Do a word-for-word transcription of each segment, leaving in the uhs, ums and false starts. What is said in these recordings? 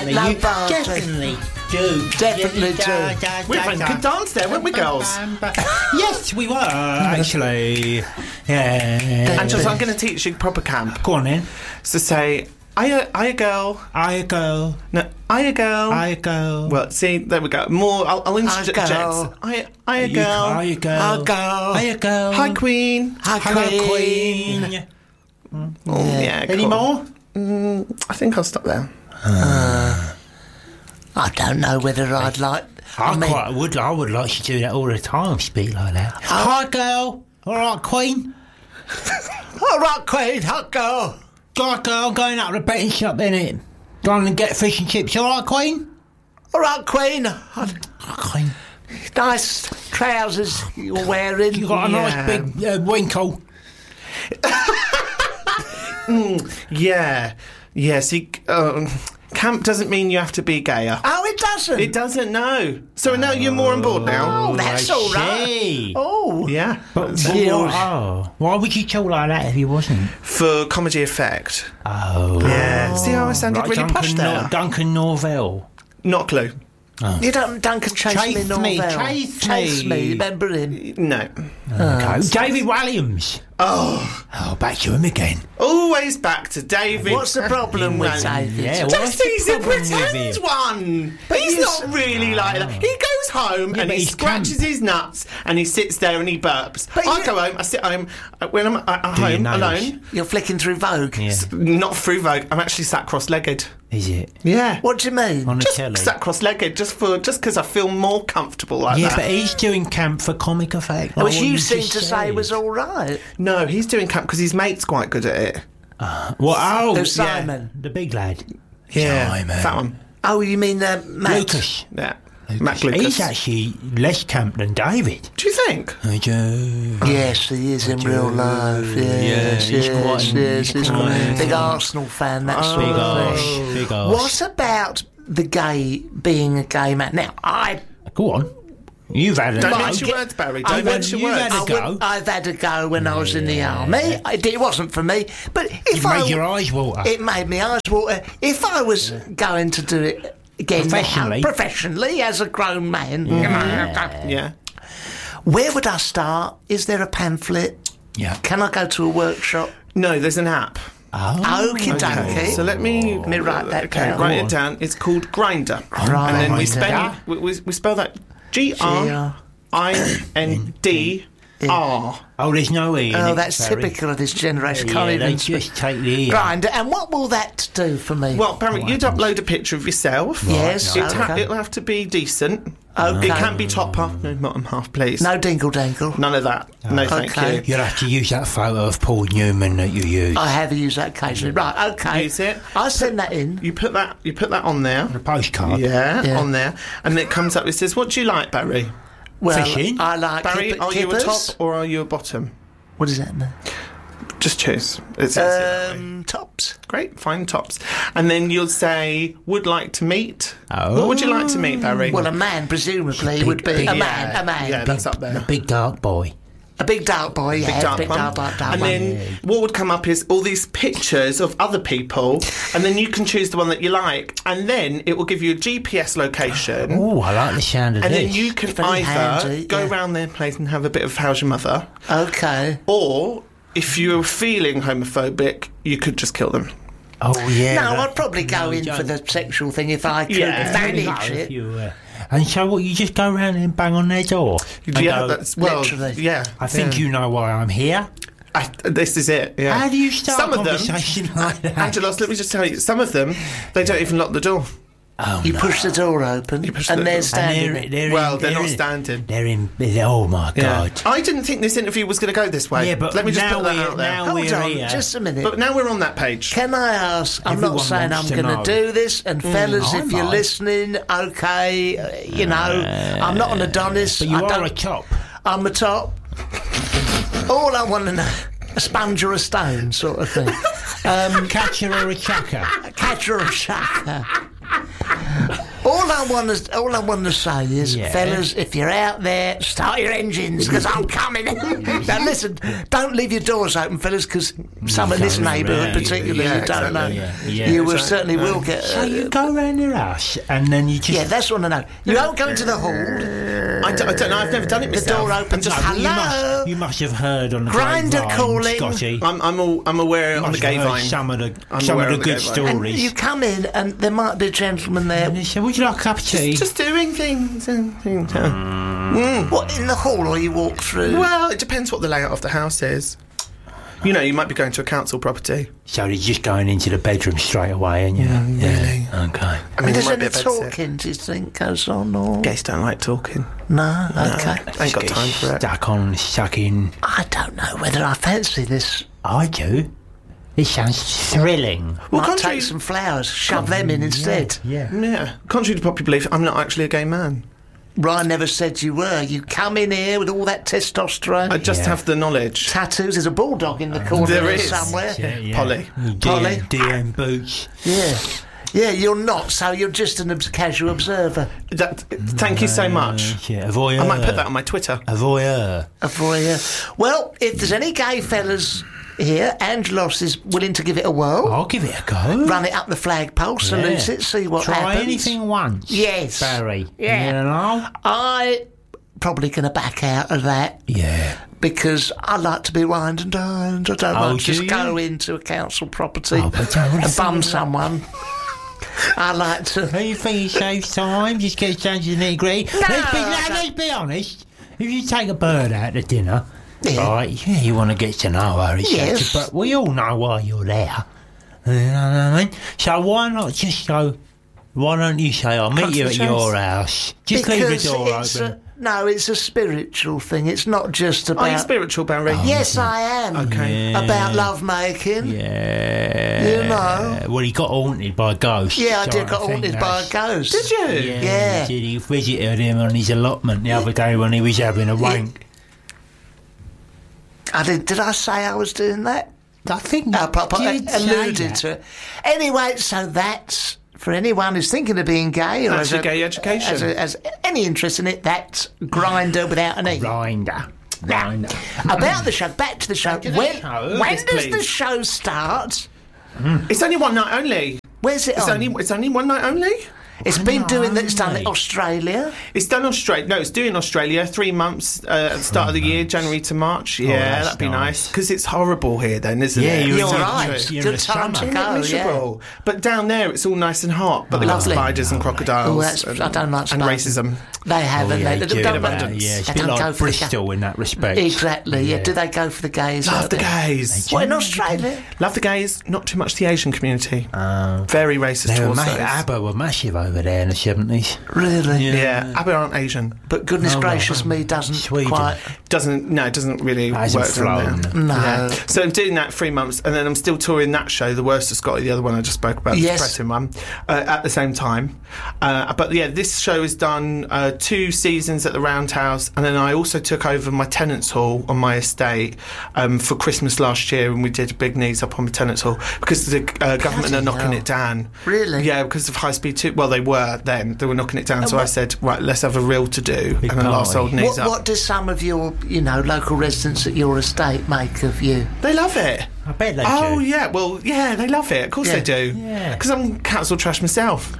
definitely. No you party. definitely do. Definitely do. Da, da, We da, went da. good dance there, weren't we, girls? Yes, we were, actually. Yeah. Angela, so I'm going to teach you proper camp. Go on then. So say, I a girl. I go. No, I a girl. I go. Well, see, there we go. More, I'll, I'll interject. girl. I, I a You- girl. I go. I go. I go. Hi, Queen. Hi, Hello, Queen. Queen. Oh, yeah. Any cool. more? Mm, I think I'll stop there. I don't know whether I'd like... I, I mean, quite would. I would like to do that all the time. Speak like that. Hi, girl. All right, Queen. all right, Queen, hot girl. Hi, girl. I'm going up to the betting shop, innit? Going to get fish and chips. All right, Queen. All right, Queen. Queen. Nice trousers you're wearing. You got a Yeah. nice big uh, winkle. Yeah. Yeah, see, um, camp doesn't mean you have to be gayer. Oh, it doesn't. It doesn't, no. So now you're more on board now. Oh, that's I all right. see. Oh, Yeah. But Yeah. oh, why would you talk like that if you wasn't? For comedy effect. Oh, Yeah. See how I sounded like really Duncan, posh there? Nor- Duncan Norvell. Not a clue. you don't Duncan Chase Chase me, me, Norvell. chase Chase me. me. Remember him? No. Okay. David Williams. Oh. Oh, back to him again. Always back to David. What's the problem with No. David? Yeah, Just what's the he's a problem with pretend him? one. But he's you not s- really like that. He goes home Yeah, and but he he's scratches camp. his nuts and he sits there and he burps. But I you- go home, I sit home uh, when I'm at at Do your home nails. alone. You're flicking through Vogue. Yeah. Not through Vogue. I'm actually sat cross-legged. Is it? Yeah. What do you mean? On the Just telly. sat cross-legged, just for just because I feel more comfortable like Yeah, that. but he's doing camp for comic effect. Which like what you seem just to say said. was all right. No, he's doing camp because his mate's quite good at it. Well, oh, Who's yeah, Simon? the big lad. Yeah, Simon. that one. Oh, you mean uh, Matt? Lucas. Yeah, Mac Lucas. He's actually less camp than David. Do you think? I do. Yes, he is in real life. Yes, he's yes, quite- yes. He's quite- quite a big Arsenal fan, that sort Big of arse. thing. Big arse. What about the gay being a gay man? Now, I Go on. You've had a Don't go. mince your get- words, Barry. I Don't went- mince your you've words. had a I go. would, I've had a go when I was in the army. I, it wasn't for me, but if It I made your eyes water. it made me eyes water. If I was going to do it again, Professionally. now, professionally as a grown man, you know, Yeah. where would I start? Is there a pamphlet? Yeah. Can I go to a workshop? No, there's an app. Oh. Okie dokie. So let me Let me write that okay, down. write Go on. it down. It's called Grinder. Grindr. And then we Grindr. spell we, we, we spell that G R I N D R. Oh, there's no E in Oh, it, that's Barry. typical of this generation. Yeah, Can't they even just speak. take the E. Grinder. And what will that do for me? Well, Barry, you'd upload a picture of yourself. Yes, It'll, ha- okay. it'll have to be decent. Okay. It can't be top half, no bottom half, please. no dingle dangle. None of that. No, thank Okay. you. You'll have to use that photo of Paul Newman that you used. I have used that occasionally. Right, okay. Use it. I'll send that in. You put that. You put that on there. The postcard. Yeah, Yeah. on there, and it comes up. It says, "What do you like, Barry? Well, Fishing? I like Barry, kip- are you a kippers. top or are you a bottom? What does that mean? Just choose. It's easy that way. Um, tops. Great, fine tops. And then you'll say, would like to meet. Oh. What would you like to meet, Barry? Well, a man presumably Big- would be big- a yeah, man. A man. yeah, that's up there. The big dark boy. A big dark boy. Yeah, Big dark big one. dark, dark, dark and one. then what would come up is all these pictures of other people, and then you can choose the one that you like, and then it will give you a G P S location. Oh, I like the sound of And this. then you can Very either handy, go yeah. round their place and have a bit of how's your mother, Okay. or if you're feeling homophobic, you could just kill them. Oh, yeah. No, that- I'd probably go no, in you for don't. the sexual thing if I could Yeah. manage No, it. if you, uh, and so what, you just go around and bang on their door? And Yeah, go, that's well, literally. yeah. I think yeah. you know why I'm here. I, this is it. Yeah. How do you start Some a of them, conversation like that? Angelos, let me just tell you, some of them, they don't even lock the door. Oh, You no. push the door open, push and the they're door. standing. And there. they're, they're Well, in, they're not in- standing. They're in. Oh my god! I didn't think this interview was going to go this way. Yeah, but let me just now put that we're- out there. now Hold we're on, here. just a minute. But now we're on that page. Can I ask? I'm Everyone not saying I'm wants to going to know. do this, and fellas, I if you're might. listening, okay, uh, you know, I'm not an Adonis. But you I are don't, a top. I'm a top. All I want to know, a sponge or a stone, sort of thing. Um, Catcher or a chucker? a catcher or a shaker. All all I want to all I want to say is, Yeah. fellas, if you're out there, start your engines because I'm coming. Now listen, don't leave your doors open, fellas, because some in this Exactly, neighbourhood, yeah, particularly, yeah, you don't know. exactly, yeah, yeah, you will exactly. certainly will Yeah. get. So Uh, you go round their house and then you just... yeah, that's what I know. You don't go into the hall. I don't, I don't know. I've never done it The myself. door open, just No, but you hello. must, you must have heard on the Grinder grapevine, calling. Scotty. I'm I'm all, I'm aware You on the must have gay heard vine. some of the I'm some aware of of the the good gay vine. And stories. you come in, and there might be a gentleman there. And they say, would you like a cup of tea? Just doing things. And things. What, in the hall, or you walk through? Well, it depends what the layout of the house is. You know, you might be going to a council property. So you're just going into the bedroom straight away, and you? Mm, really? Okay. I And mean, there's there might be any a bedsit. talking, do you think, goes on? Or... Gays don't like talking. No? Okay. I ain't got time for it. Stuck on, sucking. I don't know whether I fancy this. I do. It sounds thrilling. Well, Might contrary, take some flowers, shove them in instead. Yeah. yeah, contrary to popular belief, I'm not actually a gay man. Ryan never said you were. You come in here with all that testosterone. I just Yeah. have the knowledge. Tattoos. There's a bulldog in the corner There there is. somewhere. Yeah, yeah. Polly. Polly. D M boots. Yeah. Yeah, you're not, so you're just an obs- casual observer. That, thank you so much. Yeah, a voyeur. I might put that on my Twitter. A voyeur. A voyeur. Well, if there's any gay fellas here, Angelos is willing to give it a whirl. I'll give it a go. Run it up the flagpole, salute Yeah. it, see what Try happens. anything once. Yes. Barry. Yeah. You know? I probably going to back out of that Yeah. because I like to be wined and dined. I don't Oh, like to do just you? go into a council property Oh, but don't and bum say that. someone. I like to. Do you think it saves time? Just get down to the nitty gritty. No, let's, be, I let's don't- be honest. If you take a bird out to dinner, Yeah. right, yeah, you want to get to know her, et cetera, Yes. but we all know why you're there. You know what I mean? So why not just go, why don't you say, I'll meet Cut to you the at chase. your house. Just leave the Because door it's open. a, no, it's a spiritual thing. It's not just about. Are you spiritual, Barry? Yes, I am. Okay. Yeah. About love making. Yeah. You know. Well, he got haunted by ghosts. Yeah, I so did. Got think haunted by a that's- ghost. Did you? Yeah, Yeah. he did. He visited him on his allotment the other day when he was having a wank. I did. Did I say I was doing that? I think I, I, I you did say alluded that. to it. Anyway, so that's for anyone who's thinking of being gay or That's as your a, gay education. as, a, as any interest in it. That's Grinder without an E. Grinder. Now, Grinder. about the show. Back to the show. to the When, show. when Yes, does please. the show start? It's only one night only. Where's it It's on? only it's only one night only. It's been doing that. It's done in Only. Australia. It's done Australia. No, it's doing Australia. Three months uh, at the start of the year, January to March. Yeah, that's that'd be nice. nice because it's horrible here. Then, isn't Yeah, it? you're, You're in the- right. You're Good in the time to summer. go. Isn't it yeah. miserable? But down there, it's all nice and hot. But they got Lovely. spiders and crocodiles. Oh, that's- and, I don't like and spiders. racism. They have, Oh, and yeah, they, you they do don't, that. they Yeah, it's a they bit don't go like for the ga- Bristol in that respect. Exactly. Yeah. Yeah. Do they go for the gays? Love out the there? gays. What in Australia? Love the gays. Not too much the Asian community. Uh, Very racist they were towards ma- those. ABBA were massive over there in the seventies. Really? Yeah, ABBA aren't Asian. But goodness Oh, gracious well, me, doesn't Sweden. quite. Doesn't no, it doesn't really Hasn't work down there. flown. No. Yeah. So I'm doing that three months, and then I'm still touring that show, The Worst of Scotty, the other one I just spoke about, Yes. the depressing one, uh, at the same time. Uh, but yeah, this show has done uh, two seasons at the Roundhouse, and then I also took over my tenants hall on my estate um, for Christmas last year, and we did a big knees up on my tenants hall because the uh, government Bloody are knocking hell. it down. Really? Yeah, because of high speed two. Well, they were then. They were knocking it down. So I said, right, let's have a real to do, Big and then last party. old knees What, up. what do some of your, you know, local residents at your estate make of you? They love it. I bet they Oh do. yeah, well yeah, they love it. Of course Yeah. they do. Yeah. Because I'm council trash myself.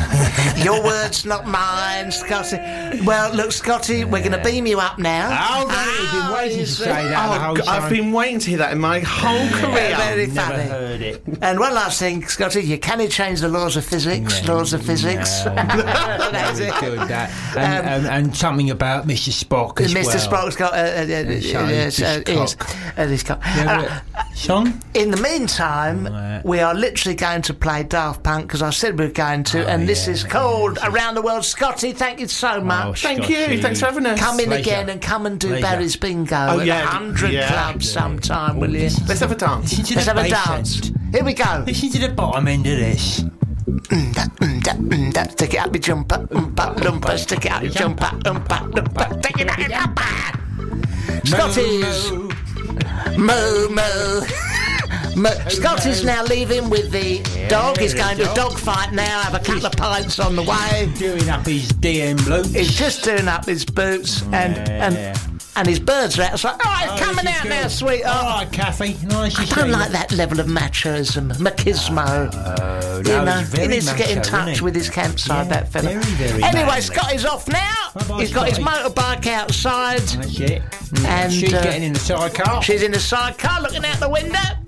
Your words, not mine, Scotty. Well, look, Scotty, we're going to beam you up now. Oh, right, you've been waiting to yes. say that the Oh, whole God, I've time. been waiting to hear that in my whole career. Very Never funny. heard it. And one last thing, Scotty, you can change the laws of physics, Yeah. laws of physics. That's Very it. good, that. And, and, and something about Mister Spock as Mister well. Spock's got uh, uh, uh, showing yes, his uh, ears. cock. Uh, his cock. Yeah, Uh, but- Sean? In the meantime, Right. we are literally going to play Daft Punk because I said we were going to, and this yeah, is called Around the World. Scotty, thank you so much. Oh, Thank Scotty. you. Thanks for having us. Come in Pleasure. again and come and do Pleasure. Barry's Bingo Oh, at yeah, a hundred yeah. clubs sometime, will you? Let's have a dance. Listen to Let's the have a bass dance. end. Here we go. Listen to the bottom end of this. Mm, that, mm, that, mm, that. Stick it up your jumper, umpa, lumpa. Stick it up your jumper, umpa, lumpa. Stick it up your jumper. Scotty's Moo, moo. moo moo. M- Scotty's now leaving with the dog. He's going to a dog fight now, have a couple of pints on the way. Doing up his D M boots. He's just doing up his boots and and and his birds are outside. Oh, he's Oh, coming this is out good. now, sweetheart. All right, Kathy. Nice to I see don't you. like that level of machism, machismo. Oh, you no, know, he's he very needs to get in macho, touch isn't he? with his campsite, Yeah, that fella. very, very anyway, manly. Scotty's off now. Bye-bye, He's got his Scotty. motorbike outside. That's it. And, she's uh, getting in the sidecar. She's in the sidecar looking out the window.